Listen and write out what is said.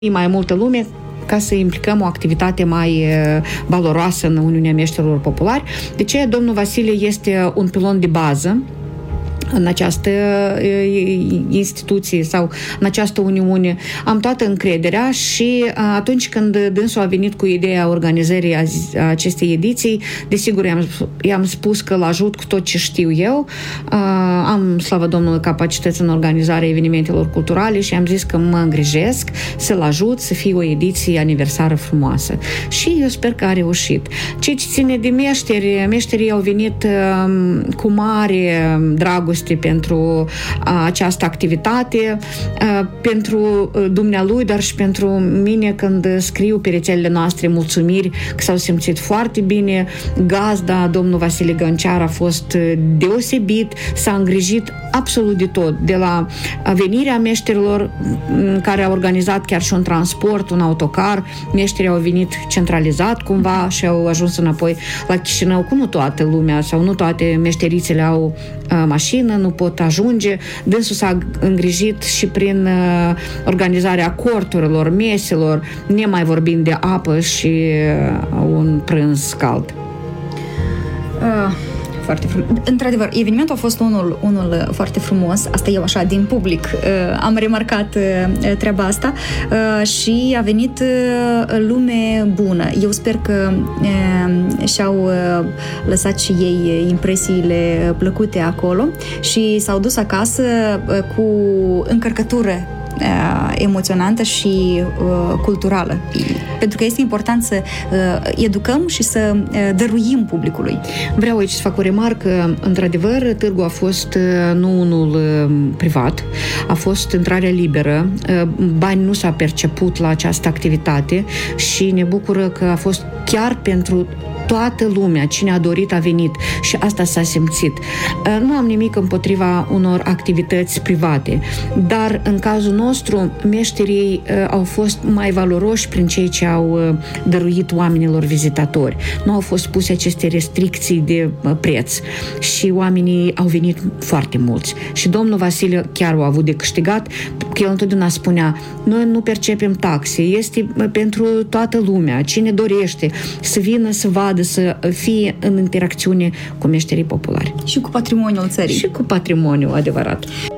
mai multă lume ca să implicăm o activitate mai valoroasă în Uniunea Meșterilor Populari. De ce domnul Vasile este un pilon de bază în această instituție sau în această uniune. Am toată încrederea și atunci când dânsul a venit cu ideea organizării acestei ediții, desigur i-am spus că îl ajut cu tot ce știu eu. Am, slavă Domnului, capacități în organizarea evenimentelor culturale și am zis că mă îngrijesc să-l ajut să fie o ediție aniversară frumoasă. Și eu sper că a reușit. Ce ține de meșterii au venit cu mare dragoste pentru această activitate, pentru dumnealui, dar și pentru mine când scriu pe rețelele noastre mulțumiri că s-au simțit foarte bine. Gazda, domnul Vasile Găncear, a fost deosebit, s-a îngrijit absolut de tot, de la venirea meșterilor, care a organizat chiar și un transport, un autocar. Meșterii au venit centralizat cumva și au ajuns înapoi la Chișinău, cu nu toată lumea sau nu toate meșterițele au mașină, nu pot ajunge. Dânsul s-a îngrijit și prin organizarea corturilor, meselor, nemai vorbind de apă și un prânz cald. Foarte frumos. Într-adevăr, evenimentul a fost unul foarte frumos. Asta eu așa, din public, am remarcat treaba asta și a venit lume bună. Eu sper că și-au lăsat și ei impresiile plăcute acolo și s-au dus acasă cu încărcătură emoționantă și culturală. Pentru că este important să educăm și să dăruim publicului. Vreau aici să fac o remarcă. Într-adevăr, târgul a fost nu unul privat, a fost intrare liberă. Bani nu s-a perceput la această activitate și ne bucură că a fost chiar pentru toată lumea, cine a dorit a venit și asta s-a simțit. Nu am nimic împotriva unor activități private, dar în cazul nostru meșterii au fost mai valoroși prin cei ce au dăruit oamenilor vizitatori. Nu au fost puse aceste restricții de preț și oamenii au venit foarte mulți. Și domnul Vasile chiar a avut de câștigat, că el întotdeauna spunea, noi nu percepem taxe, este pentru toată lumea, cine dorește să vină să vadă, să fie în interacțiune cu meșterii populari. Și cu patrimoniul țării. Și cu patrimoniul adevărat.